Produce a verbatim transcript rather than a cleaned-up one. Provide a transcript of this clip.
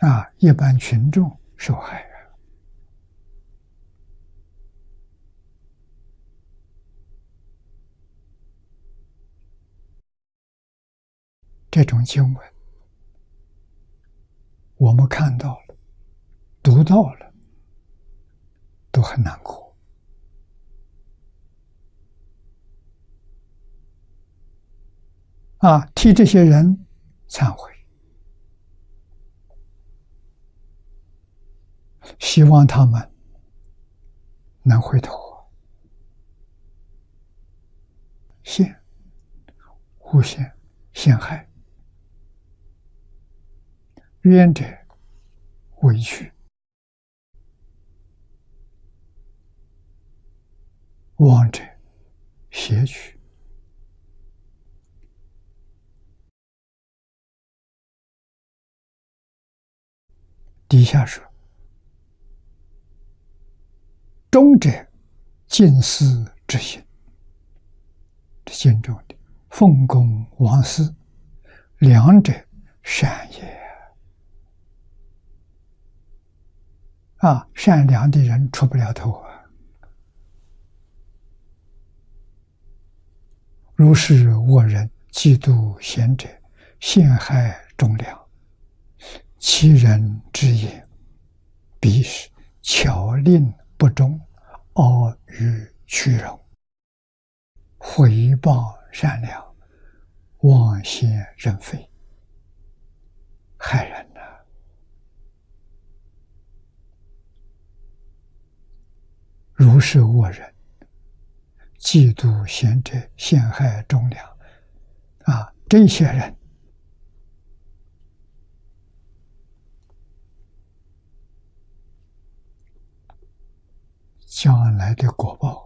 啊，一般群众受害啊。这种经文，我们看到了、读到了，都很难过。啊，替这些人忏悔，希望他们能回头。陷诬陷、陷害，冤者委屈，枉者挟取。底下说，忠者尽思之行，这心中的奉公王私，良者善也。啊，善良的人出不了头啊。如是恶人嫉妒贤者，陷害忠良，其人之言，必是巧令不忠，阿谀屈辱，毁谤善良，妄陷人非，害人呐、啊！如是恶人，嫉妒贤者，陷害忠良，啊，这些人将来的果报